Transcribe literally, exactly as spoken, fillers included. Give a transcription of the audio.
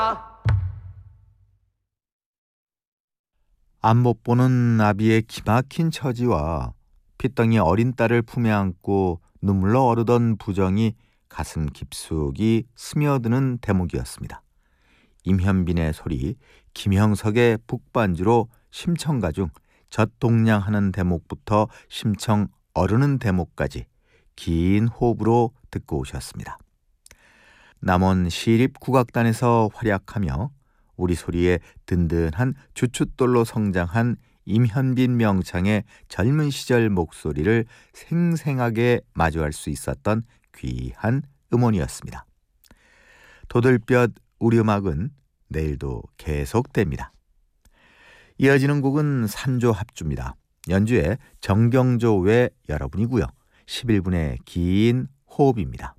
앞 못 보는 나비의 기막힌 처지와 핏덩이 어린 딸을 품에 안고 눈물로 어르던 부정이 가슴 깊숙이 스며드는 대목이었습니다. 임현빈의 소리, 김형석의 북반주로 심청가중 젖동냥하는 대목부터 심청 어르는 대목까지 긴 호흡으로 듣고 오셨습니다. 남원 시립국악단에서 활약하며 우리 소리에 든든한 주춧돌로 성장한 임현빈 명창의 젊은 시절 목소리를 생생하게 마주할 수 있었던 귀한 음원이었습니다. 도들볕 우리 음악은 내일도 계속됩니다. 이어지는 곡은 산조 합주입니다. 연주에 정경조 외 여러분이고요. 십일 분의 긴 호흡입니다.